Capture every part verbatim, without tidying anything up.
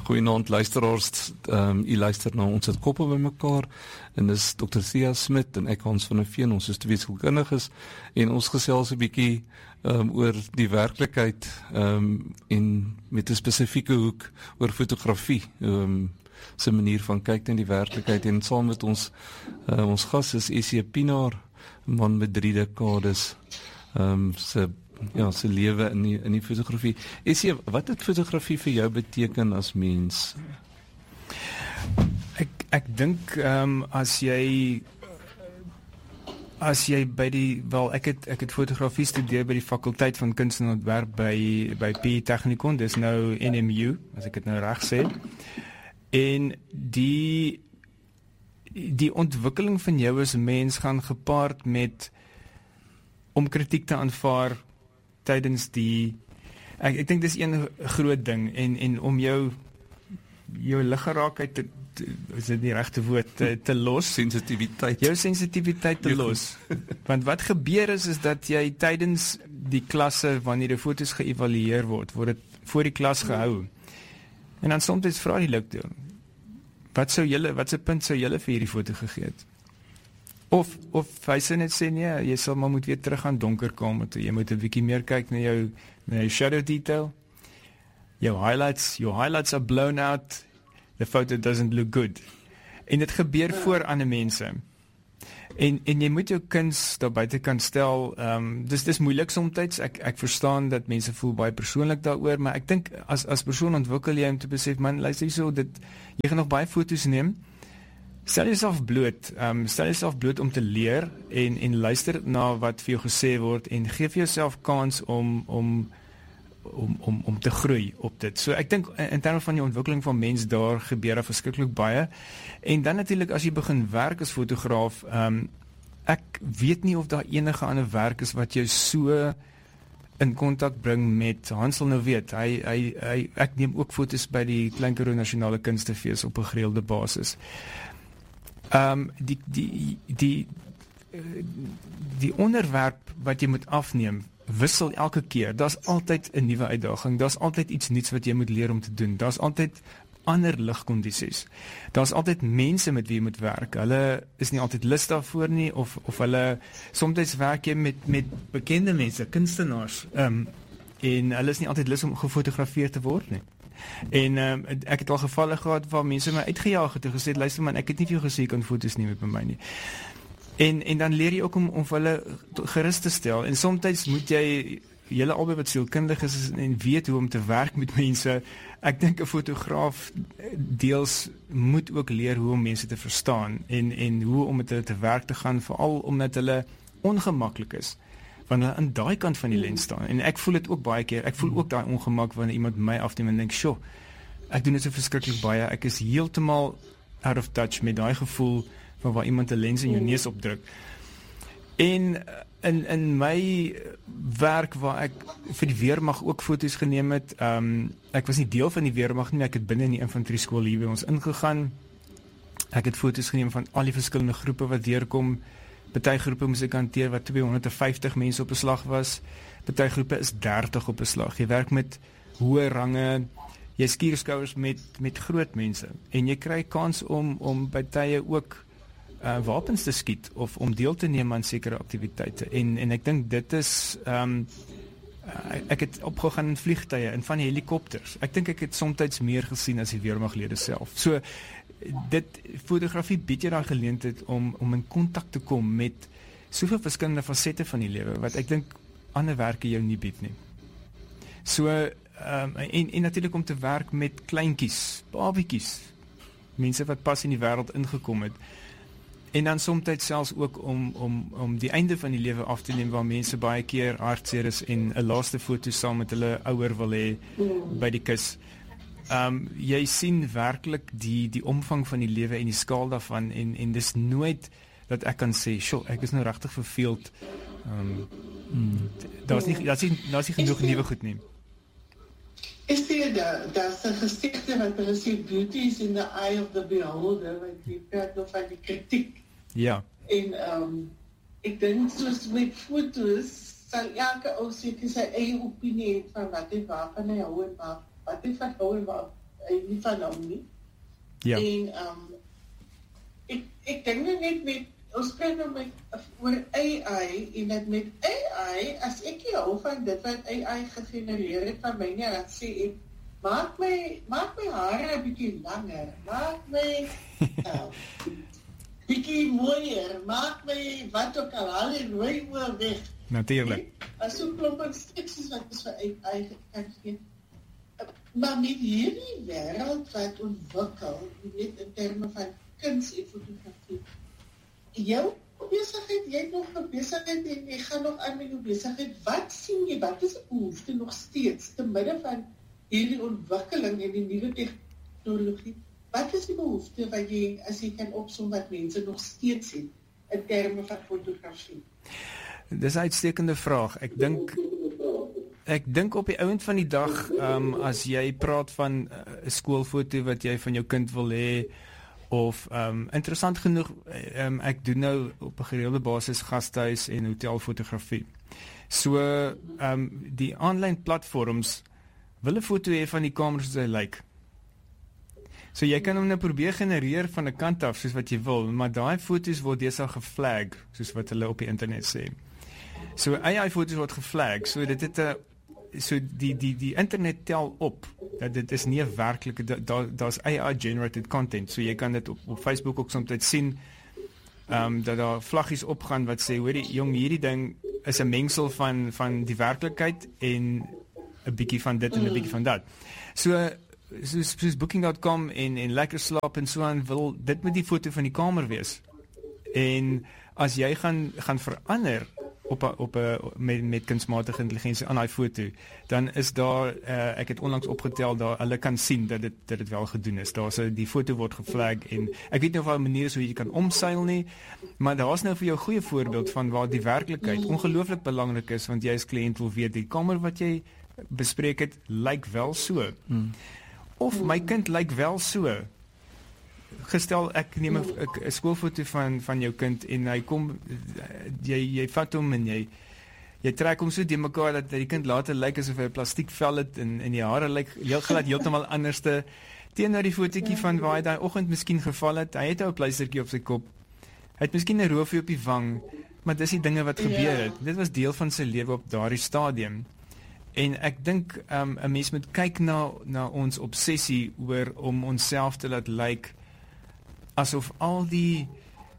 Goeienaand luisteraars, um, u luister na ons het koppe by mekaar en dis dokter Sia Smit en ek Hans van der Veen, ons is twee sielkundiges en ons gesels 'n bietjie um, oor die werklikheid um, en met 'n spesifieke hoek oor fotografie, um, se manier van kyk na die werklikheid en saam met ons uh, ons gas is Essie Pinaar, 'n man met drie dekades um, se Ja, sy lewe in die, in die fotografie. Essie, wat het fotografie vir jou beteken as mens? Ek ek dink um, as jy as jy by die wel ek het ek het fotografie studeer by die fakulteit van kuns en ontwerp by by P Technikon, dis nou N M U, as ek dit nou reg sê. En die die ontwikkeling van jou as mens gaan gepaard met om kritiek te aanvaar tydens die, ek, ek dink dis een groot ding, en, en om jou jou liggeraakheid te, te, is dit die regte woord, te, te los, sensitiwiteit, jou sensitiwiteit te los, want wat gebeur is, is dat jy tydens die klasse, wanneer die foto's geëvalueer word, word het voor die klas gehou, en dan soms vra die lektor, wat sou julle, wat se punt sou julle vir hierdie foto gegee het? Of, of hy sê net sê, nee, jy sal maar moet weer terug aan donker kamer toe, jy moet 'n bietjie meer kyk na jou, na jou shadow detail, jou highlights, your highlights are blown out, the photo doesn't look good. En dit gebeur voor ander mense. En, en jy moet jou kuns daar buite kan stel, um, dis, dis moeilik somtyds, ek, ek verstaan dat mense voel baie persoonlik daaroor, maar ek dink, as, as persoon ontwikkel jy om te besef, man, luister so, dit, jy gaan nog baie foto's neem, stel jouself bloot, um, stel jouself bloot om te leer en, en luister na wat vir jou gesê word en geef jouself kans om, om, om, om, om te groei op dit. So ek dink in terme van die ontwikkeling van mens, daar gebeur daar verskriklik baie. En dan natuurlik as jy begin werk as fotograaf, um, ek weet nie of daar enige ander werk is wat jou so in kontak bring met, Hans sal nou weet, hy, hy, hy, ek neem ook foto's by die Klein Karoo Nasionale Kunstefees op 'n gereelde basis. Um, die, die, die, die onderwerp wat jy moet afneem, wissel elke keer, daar is altyd 'n nuwe uitdaging, daar is altyd iets nuuts wat jy moet leer om te doen, daar is altyd ander ligkondisies, daar is altyd mense met wie jy moet werk, hulle is nie altyd lus daarvoor nie, of, of hulle, soms werk jy met, met bekende mense, kunstenaars, um, en hulle is nie altyd lus om gefotografeer te word nie. En um, ek het al gevalle gehad waar mense my uitgejaag het en gesê, luister man, ek het nie vir jou gesê, jy kan foto's neem met my nie. En, en dan leer jy ook om, om vir hulle gerus te stel, en soms moet jy, julle albei wat sielkundig is en weet hoe om te werk met mense, ek dink 'n fotograaf deels moet ook leer hoe om mense te verstaan, en, en hoe om met hulle te werk te gaan, veral omdat hulle ongemaklik is, wanneer hulle aan daai kant van die lens staan, en ek voel dit ook baie keer, ek voel ook daai ongemak wanneer iemand my afneem en denk, sjoe, ek doen dit so verskriklik baie, ek is heeltemal out of touch met daai gevoel van waar iemand 'n lens in jou neus opdruk. En in, in my werk waar ek vir die weermag ook foto's geneem het, um, ek was nie deel van die weermag nie, ek het binne in die infanterie skool hier by ons ingegaan, ek het foto's geneem van al die verskillende groepe wat deurkom, party groepe moes ek hanteer wat tweehonderdvyftig mense op 'n slag was, party groepe is dertig op 'n slag, jy werk met hoë range, jy skuur skouers met, met groot mense, en jy kry kans om, om by tye ook uh, wapens te skiet, of om deel te neem aan sekere aktiwiteite, en, en ek dink dit is, um, uh, ek het opgegaan in vliegtuie, en van die helikopters, ek dink ek het soms meer gesien as die weermaglede self, so, dit, fotografie bied jy daar geleentheid om, om in kontak te kom met soveel verskillende fasette van die lewe, wat ek dink ander werke jou nie bied nie. So, um, en, en natuurlik om te werk met kleinkies, babiekies, mense wat pas in die wêreld ingekom het, en dan soms selfs ook om, om, om die einde van die lewe af te neem, waar mense baie keer hartseer is, en 'n laaste foto saam met hulle ouer wil hê by die kus. Um, jy sien werklik die, die omvang van die lewe en die skaal daarvan, en, en dis nooit dat ek kan sê, sjoe, ek is nou regtig verveeld, um, hmm, daar is nie, daar is nie, daar is nie genoeg nuwe goed nie. Is sê, daar's 'n gesegde wat hulle sê, beauty is in the eye of the beholder, want jy praat nou van die kritiek. Ja. En um, ek dink soos met foto's, sal elke ou seker sy eie opinie het van wat hy waarvan hy hou en waar, wat hy van hou en waar nie van hom nie. Ja. En um, ek, ek denk net met, ons praat nou met, oor A I, en dat met A I, as ek nie hou van dit wat A I gegenereer het van my nie, dan sê ek, maak my, maak my hare 'n bietjie langer, maak my uh, bietjie mooier, maak my wat ook al, haal die rooi oor weg. Natuurlijk. As so klomp instruksies wat is vir A I kan gee. Maar met hierdie wêreld wat ontwikkel, jy weet in terme van kuns en fotografie, jou besigheid, jy het nog 'n besigheid en jy gaan nog aan met jou besigheid, wat sien jy, wat is die behoefte nog steeds, te midde van hierdie ontwikkeling en die nuwe tegnologie, wat is die behoefte wat jy, as jy kan opsom wat mense nog steeds sien, in terme van fotografie? Dis 'n uitstekende vraag. Ek dink ek dink op die ouend van die dag, um, as jy praat van 'n uh, skoolfoto wat jy van jou kind wil hê, of um, interessant genoeg, um, ek doen nou op 'n gereelde basis gastehuis en hotelfotografie. So um, die aanlyn platforms wil 'n foto hê van die kamer soos hy lyk. So jy kan hom nou probeer genereer van 'n kant af soos wat jy wil, maar daai foto's word deesdae geflag, soos wat hulle op die internet sê. So A I-foto's word geflag, so dit het 'n so die die die internet tel op dat dit is nie 'n werklike, daar daar's A I-generated content, so jy kan dit op, op Facebook ook soms sien, um, dat daar vlaggies opgaan wat sê, hoorie jong, hierdie ding is 'n mengsel van van die werklikheid en 'n bietjie van dit en 'n bietjie van dat. So soos, soos booking dot com en en Lekker Slaap en so aan, wil dit met die foto van die kamer wees. En as jy gaan gaan verander op a, op a, met met kunsmatige intelligensie aan daai foto, dan is daar uh, ek het onlangs opgetel, daar hulle kan sien dat dit dat dit wel gedoen is. Daar's 'n die foto word geflag en ek weet nie of daar 'n manier is hoe jy kan omseil nie, maar daar's nou vir jou 'n goeie voorbeeld van waar die werklikheid ongelooflik belangrik is, want jy as kliënt wil weet die kamer wat jy bespreek het lyk wel so. Hmm. Of my kind lyk wel so. Gestel ek neem 'n skoolfoto van van jou kind en hy kom, jy jy vat hom en jy jy trek hom so de mekaar dat die kind later lyk asof hy 'n plastiekvel het en en die hare lyk heel glad heeltemal anderste teenoor die fotootjie van waar hy daai oggend miskien geval het. Hy het 'n pleistertjie op sy kop. Hy het miskien 'n roofie op die wang, maar dis die dinge wat gebeur het. Dit was deel van sy lewe op daardie stadium. En ek dink um, 'n mens moet kyk na na ons obsessie oor om onsself te laat lyk asof al die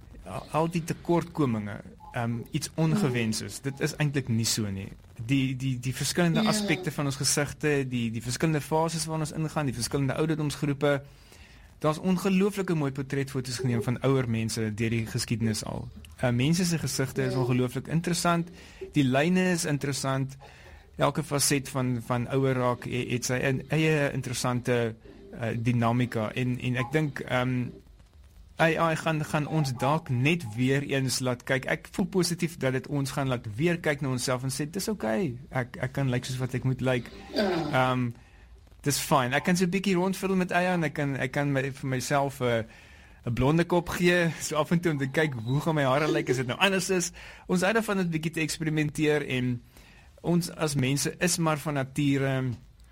al die tekortkominge um, iets ongewens is. Dit is eintlik nie so nie. Die die die verskillende yeah. aspekte van ons gesigte, die die verskillende fases waarin ons ingaan, die verskillende ouderdomsgroepe. Daar's ongelooflike mooi portretfoto's geneem van ouer mense deur die geskiedenis al. Uh, mense se gesigte is ongelooflik interessant. Die lyne is interessant. Elke faset van van ouer raak het sy eie interessante uh, dinamika en en ek dink um, A I gaan gaan ons dalk net weer eens laat kyk. Ek voel positief dat dit ons gaan laat weer kyk na onsself en sê dis okay. Ek ek kan lyk soos wat ek moet lyk. Ehm um, dis fine. Ek kan so 'n bietjie rondfiddle met A I en ek kan ek kan my, vir myself 'n uh, 'n blonde kop gee so af en toe om te kyk hoe gaan my hare lyk as dit nou anders is. Ons hou daarvan om 'n bietjie te eksperimenteer en ons as mense is maar van nature ehm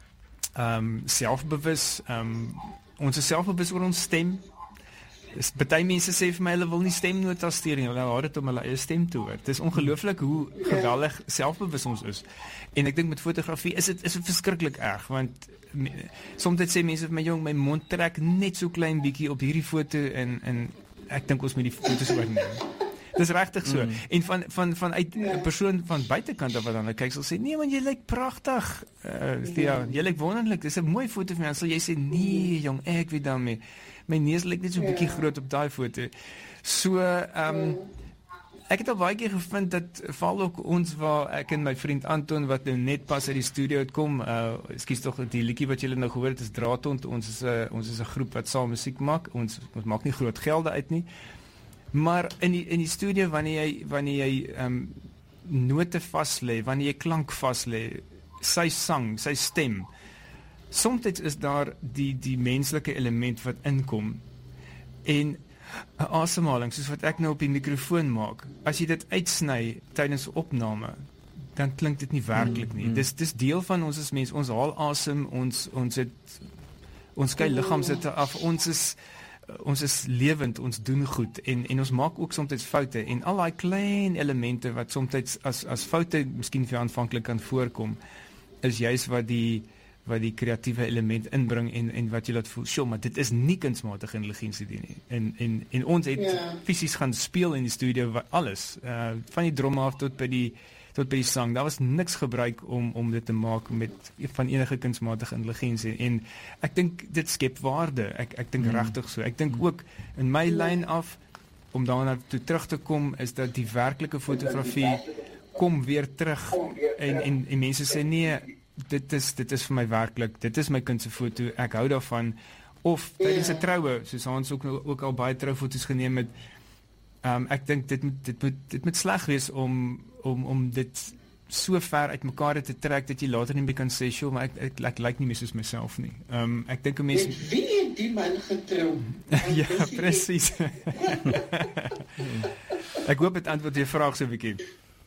um, selfbewus. Ehm um, ons is selfbewus oor ons stem. Party mense sê vir my hulle wil nie stemnota stuur nie, hulle hou dit om hulle eie stem te hoor. Dit is ongelooflik hoe geweldig selfbewus ons is. En ek dink met fotografie is dit is dit verskriklik erg, want soms sê mense vir my jong, my mond trek net so klein bietjie op hierdie foto en en ek dink ons moet die foto's oorneem. Dis regtig so. Mm. En van van van uit 'n yeah. persoon van buitekant af wat dan kyk sal sê, nee man, jy lyk pragtig. Uh, ja, jy lyk wonderlik. Dis 'n mooi foto van jou. Sal jy sê, nee jong, ek weet daarmee. My neus lyk net so 'n bietjie groot op daai foto. So, ehm um, ek het al baie keer gevind dat val ook ons waar ek en my vriend Anton wat nou net pas uit die studio het kom, uh ekskuus tog die liedjie wat julle nou gehoor het is Draadhond. Ons is 'n uh, ons is 'n groep wat saam musiek maak. Ons ons maak nie groot gelde uit nie. Maar in die in die studio wanneer jy wanneer jy ehm um, note vas lê, wanneer jy klank vas lê, sy sang, sy stem. Soms is daar die die menslike element wat inkom en 'n asemhaling soos wat ek nou op die mikrofoon maak. As jy dit uitsny tydens 'n opname, dan klink dit nie werklik nie. Mm, mm. Dis dis deel van ons as mens. Ons haal asem, ons ons het Ons skei liggaamsitte af. Ons is ons is lewend, ons doen goed en en ons maak ook soms foute en al daai klein elemente wat soms as as foute miskien vir aanvanklik kan voorkom, is juis wat die wat die kreatiewe element inbring en en wat jy laat voel, "Sjoe, maar dit is nie kunsmatige intelligensie nie." En en en ons het Ja. fisies gaan speel in die studio wat alles, uh van die drum af tot by die tot by die sang. Daar was niks gebruik om om dit te maak met van enige kunsmatige intelligensie en ek dink dit skep waarde. Ek ek dink mm. regtig so. Ek dink ook in my lyn af om daarna toe terug te kom is dat die werklike fotografie kom weer terug en en en mense sê nee, dit is dit is vir my werklik, dit is my kind se foto, ek hou daarvan. Of tydens 'n troue, soos Hans ook ook al baie troufoto's geneem het. Um, ek dink dit moet dit moet dit moet sleg wees om om om dit so ver uitmekaar te trek dat jy later nie meer kan sê, "Sjoe, maar ek ek, ek, ek lyk nie meer soos myself nie." Um, ek dink 'n mens Met wie het die man getrou? Ja, presies. Ek hoop dit antwoord jou vraag so 'n bietjie.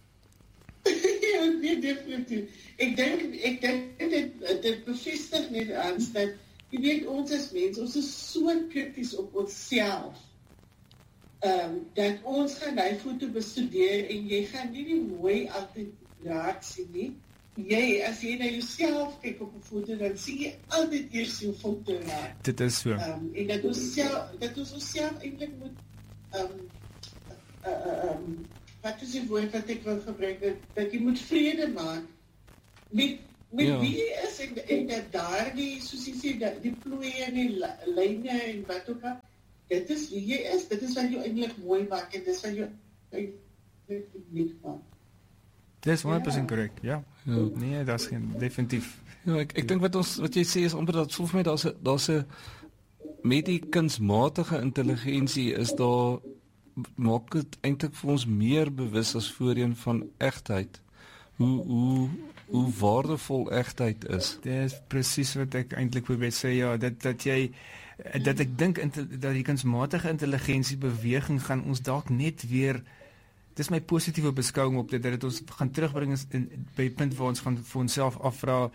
Ja, nee, definitief. Ek dink ek dink dit dit bevestig net aan dat jy weet ons as mense, ons is so krities op onsself. Ehm um, dat ons gaan daai foto bestudeer en jy gaan nie die mooi altyd raak sien nie. Jy as jy na jouself kyk op 'n foto, dan sien jy altyd eers jou foto raak. Dit is so. Ehm um, en dat ons self dat ons onsself eintlik moet ehm um, uh, um, wat is die woord wat ek wil gebruik, dat, dat jy moet vrede maak met met Ja. wie jy is en, en dat daardie, soos jy sê, dat die plooie en die lyne en wat ook al, dit is wie jy is, dit is wat jou eintlik mooi maak en dit is wat jou eintlik uniek maak. Dit is honderd persent korrek, ja. Ja. Nee, dat is geen, definitief. Ja, ek ek dink wat ons wat jy sê is amper dat voel vir my daar's 'n daar's 'n met die kunsmatige intelligensie is daar maak dit eintlik vir ons meer bewus as voorheen van egtheid. Hoe hoe hoe waardevol egtheid is. Dit is presies wat ek eintlik probeer sê, ja, dat dat jy dat ek dink dat die kunsmatige intelligensie beweging gaan ons dalk net weer, dis my positiewe beskouing op dit, dat dit ons gaan terugbring in, by die punt waar ons gaan vir onsself afvra,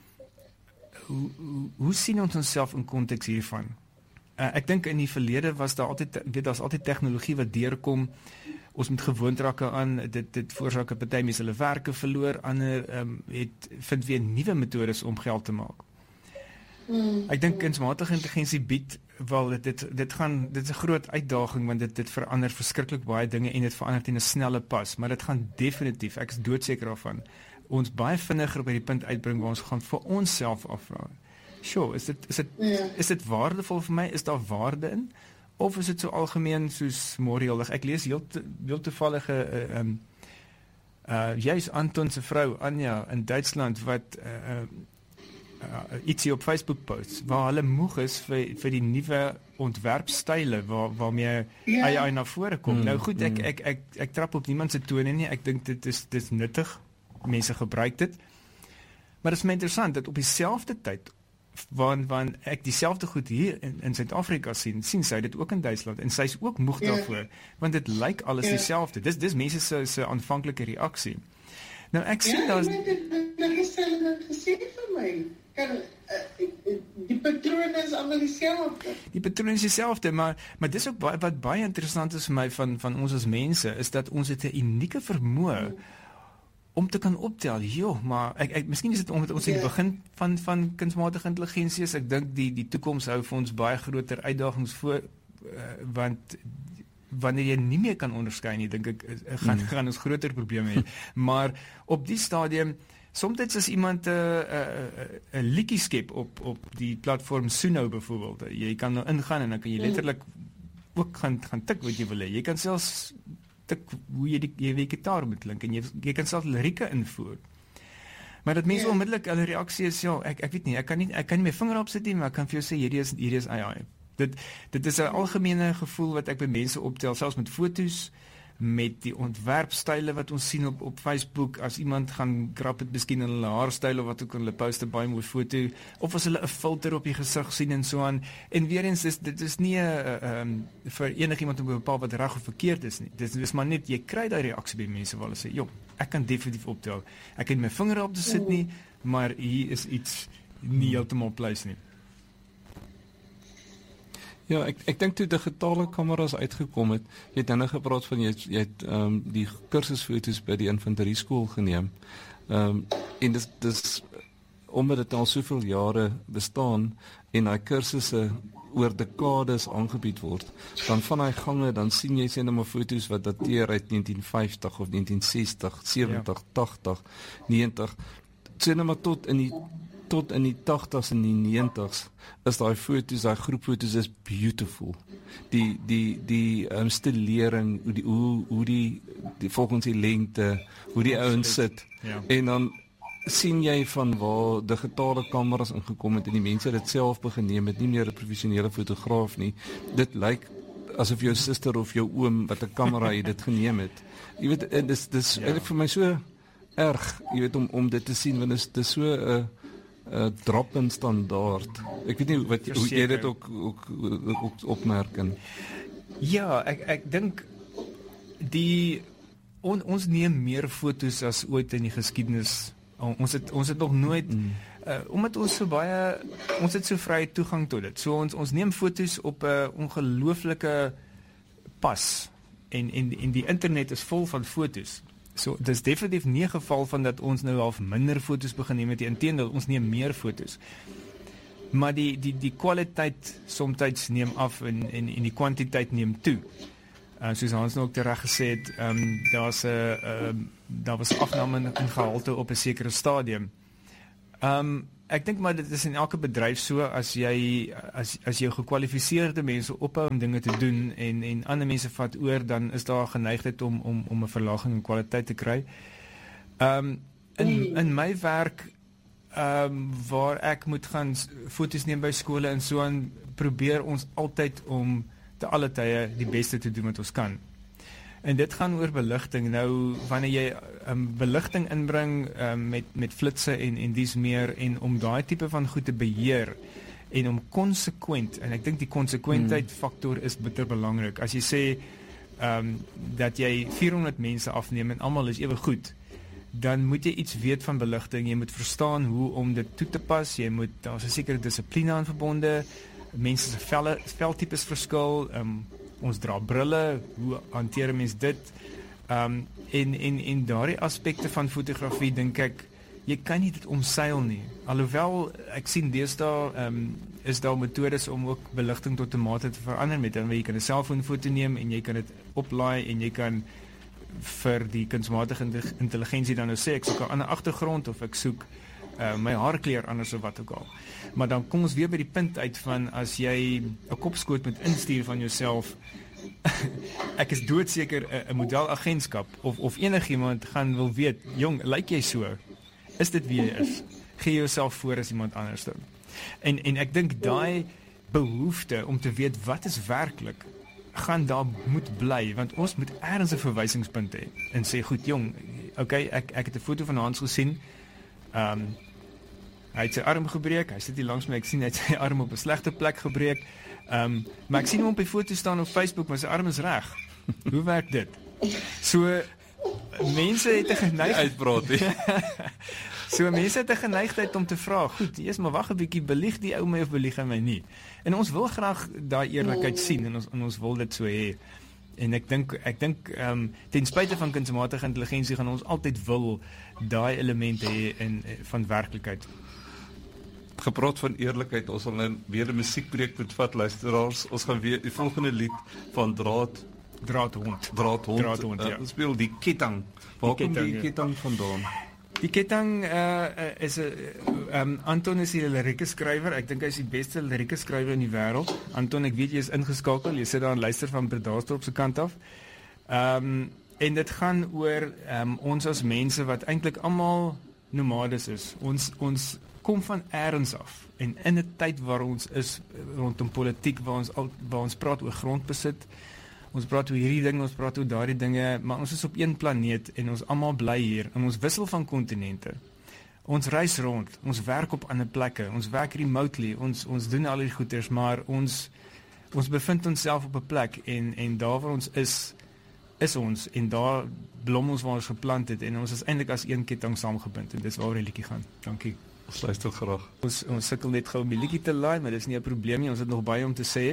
hoe, hoe, hoe sien ons onsself in konteks hiervan? Uh, ek dink in die verlede was daar altyd, weet daar's altyd tegnologie wat deurkom, ons moet gewoond raak aan, dit dit veroorsaak 'n party mense hulle werke verloor, ander um, het vind weer nuwe metodes om geld te maak. Mm, ek dink kunsmatige intelligensie bied wel dit dit, dit gaan dit is 'n groot uitdaging want dit dit verander verskriklik baie dinge en dit verander teen 'n snelle pas, maar dit gaan definitief, ek is doodseker daarvan, ons baie vinniger by die punt uitbring waar ons gaan vir onsself afvra. Sure, is dit is dit ja. is dit waardevol vir my? Is daar waarde in? Of is dit so algemeen soos moreel? Ek lees heel te, heel toevallige uh, um, uh, juist Anton se vrou Anja in Duitsland wat uh, uh, uh, ietsie op Facebook post waar hulle moeg is vir vir die nuwe ontwerpstyle waar waarmee Ja. A I na vore kom. Mm, nou goed, ek mm. ek ek ek trap op niemand se tone nie. Ek dink dit is dit is nuttig. Mense gebruik dit. Maar dit is my interessant dat op dieselfde tyd want want ek dieselfde goed hier in in Suid-Afrika sien, sien sy dit ook in Duitsland en sy's ook moeg Ja. daarvoor want dit lyk alles Ja. dieselfde. Dis dis mense se se aanvanklike reaksie. Nou ek sien Ja, daar's ek het dit gister gesê vir my. Kan uh, die patrone is almal dieselfde. die patroon is dieselfde, maar maar dis ook baie, wat baie interessant is vir my van van ons as mense is dat ons het 'n unieke vermoë hmm. om te kan optel. Jo, maar ek ek miskien is dit omdat ons in die begin van van kunsmatige intelligensie is. Ek dink die die toekoms hou vir ons baie groter uitdagings voor uh, want wanneer jy nie meer kan onderskei nie, dink ek uh, gaan mm. gaan ons groter probleme hê. Maar op die stadium soms as iemand 'n uh, 'n uh, uh, liedjie skep op op die platform Suno byvoorbeeld. Jy kan nou ingaan en dan kan jy letterlik ook gaan gaan tik wat jy wil hê. Jy kan selfs tik hoe jy die jy weet gitaar moet klink en jy jy kan self lirieke invoer. Maar dat mense ja. onmiddellik hulle reaksie is ja, ek ek weet nie, ek kan nie ek kan nie my vinger op sit nie, maar ek kan vir jou sê hierdie is hierdie is A I. Dit dit is 'n algemene gevoel wat ek by mense optel, selfs met fotos, met die ontwerpstyle wat ons sien op op Facebook, as iemand gaan krap dit miskien in hulle haarstyl of wat ook, hulle post 'n baie mooi foto, of as hulle 'n filter op die gesig sien en so aan. En weer eens is dit is nie 'n uh, um, vir enigiemand om te bepaal wat reg of verkeerd is nie. Dit is maar net jy kry daai reaksie by mense waar hulle sê, "Jop, ek kan definitief optel. Ek het my vinger op te sit nie, maar hier is iets nie heeltemal pleis nie." Ja, ek ek dink toe digitale kameras uitgekom het, jy het nou gepraat van jy jy het ehm um, die kursusfoto's by die infanterieskool geneem. Ehm um, en dis dis omdat dit al soveel jare bestaan en daai kursusse oor dekades aangebied word, dan van daai gange dan sien jy sien maar foto's wat dateer uit negentien vyftig of negentien sestig, sewentig, ja. tagtig, negentig. Sien maar tot in die tot in die tagtigs en die negentigs is daai foto's, daai groepfoto's is beautiful. Die die die um, stilering, hoe die hoe hoe die, die volgens die lengte, hoe die ouens sit. Ja. En dan sien jy van waar digitale kameras ingekom het en die mense dit self begin neem, het nie meer 'n professionele fotograaf nie. Dit lyk asof jou suster of jou oom wat 'n kamera het dit geneem het. Jy weet, dit is dis ja. vir my so erg, jy weet, om om dit te sien, want dit is dis so 'n uh, uh, drop in standaard. Ek weet nie wat hoe jy dit ook ook, ook opmerk. En ja, ek ek dink die on, ons neem meer foto's as ooit in die geskiedenis. Ons het ons het nog nooit mm. uh, omdat ons so baie ons het so vrye toegang tot dit. So ons ons neem foto's op 'n uh, ongelooflike pas en en en die internet is vol van foto's. So dis definitief nie 'n geval van dat ons nou half minder foto's begin neem met die inteendeel, ons neem meer foto's. Maar die die die kwaliteit soms neem af en en en die kwantiteit neem toe. Uh, soos Hans nou ook tereg gesê het, ehm um, daar's 'n uh, daar was afname in, in gehalte op 'n sekere stadium. Ehm um, ek dink maar dit is in elke bedryf so, as jy as as jy gekwalifiseerde mense ophou om dinge te doen en en ander mense vat oor, dan is daar geneigtheid om om om 'n verlaging in kwaliteit te kry. Ehm um, in in my werk ehm um, waar ek moet gaan foto's neem by skole en so aan, probeer ons altyd om te alle tye die beste te doen wat ons kan. En dit gaan oor beligting. Nou wanneer jy um, beligting inbring um, met met flitsse en en dis meer, en om daai tipe van goed te beheer en om konsekwent, en ek dink die konsekwentheid hmm. faktor is bitter belangrik. As jy sê um, dat jy vierhonderd mense afneem en almal is ewe goed, dan moet jy iets weet van beligting. Jy moet verstaan hoe om dit toe te pas. Jy moet daar's 'n sekere dissipline aan verbonde. Mense se velle veltipes verskil. Um, ons dra brille, hoe hanteer 'n mens dit? Um, en en en daardie aspekte van fotografie, dink ek, jy kan nie dit omseil nie. Alhoewel ek sien deesdae um, is daar metodes om ook beligting tot 'n mate te verander met, en jy kan 'n selfoonfoto neem en jy kan dit oplaai en jy kan vir die kunsmatige intelligensie dan nou sê ek soek 'n ander agtergrond of ek soek uh, my haarkleur anders of wat ook al. Maar dan kom ons weer by die punt uit van as jy 'n kopskoot moet instuur van jouself, ek is doodseker 'n modelagentskap of of enigiemand gaan wil weet, jong, lyk jy so? Is dit wie jy is? Gee jouself voor as iemand anders dan. En en ek dink daai behoefte om te weet wat is werklik, gaan daar moet bly, want ons moet ergens 'n verwysingspunt hê en sê, goed jong, okay, ek ek het 'n foto van Hans gesien. Ehm um, hy het sy arm gebreek, hy sit hier langs my, ek sien hy het sy arm op 'n slegte plek gebreek. Ehm um, maar ek sien hom op die foto staan op Facebook, maar sy arm is reg. Hoe werk dit? So mense het 'n geneigtheid uitbraak nie. So mense het 'n geneigtheid om te vra, goed, eers maar wag 'n bietjie, belieg die ou my of belieg hy my nie? En ons wil graag daai eerlikheid sien en ons en ons wil dit so hê. En ek dink ek dink ehm um, ten spyte van kunsmatige intelligensie gaan ons altyd wil daai elemente hê in van werklikheid. Gepraat van eerlikheid, ons sal nou weer 'n musiekbreek moet vat, luisteraars. Ons gaan weer die volgende lied van Draad Draadhond. Draadhond. Draadhond, ja. Ons speel die Ketting. Waar kom die Ketting vandaan? Die Ketting uh, is 'n uh, um, Anton is 'n lirieke skrywer. Ek dink hy is die beste lirieke skrywer in die wêreld. Anton, ek weet jy is ingeskakel. Jy sit daar en luister van Bredasdorp se kant af. Ehm um, en dit gaan oor um, ons as mense wat eintlik almal nomades is. Ons ons kom van elders af, en in 'n tyd waar ons is rondom politiek, waar ons al, waar ons praat oor grondbesit, ons praat oor hierdie dinge, ons praat oor daardie dinge, maar ons is op een planeet en ons almal bly hier en ons wissel van kontinente. Ons reis rond, ons werk op ander plekke, ons werk remotely, ons ons doen al die goeders, maar ons ons bevind onsself op 'n plek en en daar waar ons is is ons en daar blom ons waar ons geplant het en ons is eintlik as een ketting saamgebind en dis waar die liedjie gaan. Dankie. Ons luister graag. Ons ons sukkel net gou om die liedjie te laai, maar dis nie 'n probleem nie. Ons het nog baie om te sê.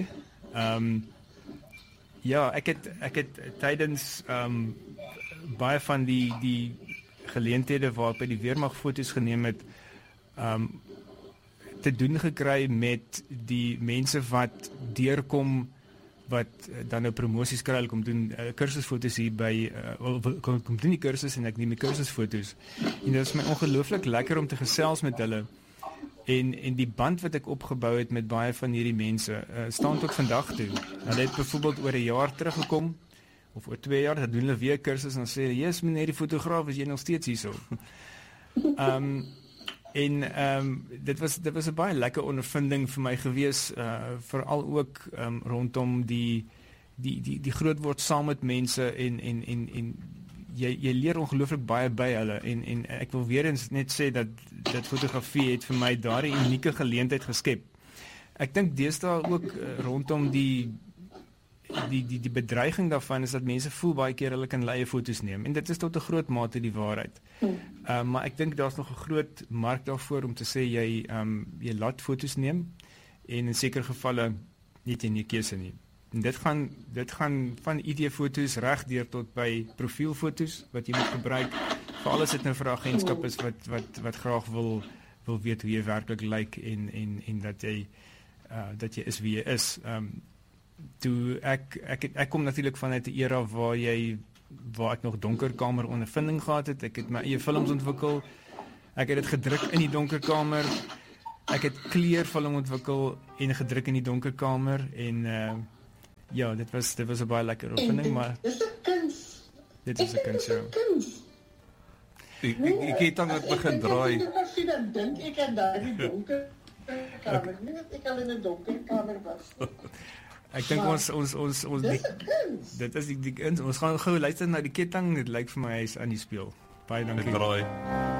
Ehm um, ja, ek het ek het tydens ehm um, baie van die die geleenthede waar ek by die weermag foto's geneem het, ehm um, te doen gekry met die mense wat deurkom wat dan nou promosies kry, kom doen uh, kursusfoto's hier by uh, kom, kom doen die kursus en ek neem die kursusfoto's. En dit is my ongelooflik lekker om te gesels met hulle. En en die band wat ek opgebou het met baie van hierdie mense, uh, staan tot vandag toe. Hulle het byvoorbeeld oor 'n jaar teruggekom of oor twee jaar, dan doen hulle weer kursus en dan sê hulle, "Jesus, meneer die fotograaf, is jy nog steeds hierso?" Ehm um, En ehm um, dit was dit was 'n baie lekker ondervinding vir my gewees, uh veral ook um, rondom die die die die groot word saam met mense en en en en jy jy leer ongelooflik baie by hulle en en ek wil weer eens net sê dat dat fotografie het vir my daardie unieke geleentheid geskep. Ek dink deesdae ook uh, rondom die die die die bedreiging daarvan is dat mense voel baie keer hulle kan leie foto's neem en dit is tot 'n groot mate die waarheid. Ehm um, maar ek dink daar's nog 'n groot mark daarvoor om te sê jy ehm um, jy laat foto's neem en in sekere gevalle net in 'n keuse nie. En dit gaan dit gaan van I D-foto's reg deur tot by profielfoto's wat jy moet gebruik. Veral as dit nou vir 'n agentskap is wat wat wat graag wil wil weet hoe jy werklik lyk en en en dat jy uh, dat jy is wie jy is. Ehm um, toe ek ek ek kom natuurlik vanuit 'n era waar jy waar ek nog donkerkamer ondervinding gehad het. Ek het my eie films ontwikkel. Ek het dit gedruk in die donkerkamer. Ek het kleurfilm ontwikkel en gedruk in die donkerkamer en uh, ja, dit was dit was 'n baie lekker ervaring, maar dis 'n kuns. Dit is 'n kuns. Ja. Ek ek, ek het dan net begin draai. Ek sien dan dink ek aan daardie donker kamer. Nie dat ek al in 'n donker kamer was. Ek dink ons ons ons ons die, dit is die, die ons gaan gou luister na die ketting, dit lyk vir my hy's aan die speel. Baie dankie. Draai.